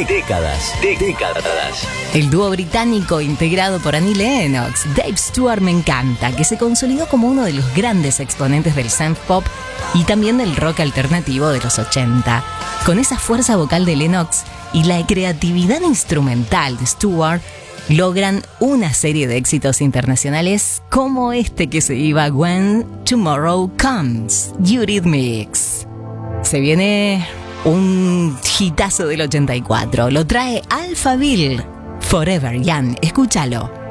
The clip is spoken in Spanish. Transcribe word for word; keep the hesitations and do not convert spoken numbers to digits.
de décadas, de décadas. El dúo británico integrado por Annie Lennox, Dave Stewart Me Encanta, que se consolidó como uno de los grandes exponentes del synth pop y también del rock alternativo de los ochenta. Con esa fuerza vocal de Lennox y la creatividad instrumental de Stewart, logran una serie de éxitos internacionales como este que se iba When Tomorrow Comes, Eurythmics. Se viene un hitazo del ochenta y cuatro, lo trae Alphaville, Forever Young, escúchalo.